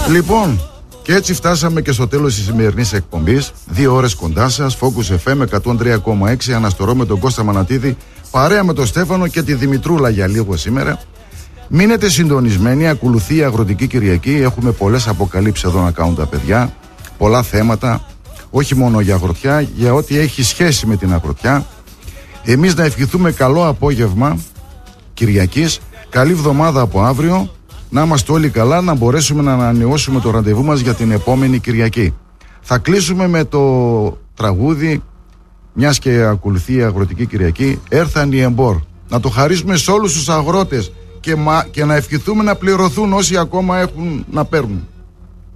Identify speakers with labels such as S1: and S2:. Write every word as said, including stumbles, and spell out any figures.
S1: Λοιπόν, και έτσι φτάσαμε και στο τέλος της σημερινής εκπομπής. Δύο ώρες κοντά σας, Focus εφ εμ εκατόν τρία κόμμα έξι, αναστορώ με τον Κώστα Μανατίδη, παρέα με τον Στέφανο και τη Δημητρούλα για λίγο σήμερα. Μείνετε συντονισμένοι, ακολουθεί η Αγροτική Κυριακή. Έχουμε πολλές αποκαλύψεις εδώ να κάνουν τα παιδιά. Πολλά θέματα, όχι μόνο για αγροτιά, για ό,τι έχει σχέση με την αγροτιά. Εμείς να ευχηθούμε καλό απόγευμα Κυριακής, καλή εβδομάδα από αύριο. Να είμαστε όλοι καλά, να μπορέσουμε να ανανεώσουμε το ραντεβού μας για την επόμενη Κυριακή. Θα κλείσουμε με το τραγούδι, μιας και ακολουθεί η Αγροτική Κυριακή, «Έρθαν οι εμπόρ». Να το χαρίσουμε σε όλους τους αγρότες και, μα, και να ευχηθούμε να πληρωθούν όσοι ακόμα έχουν να παίρνουν.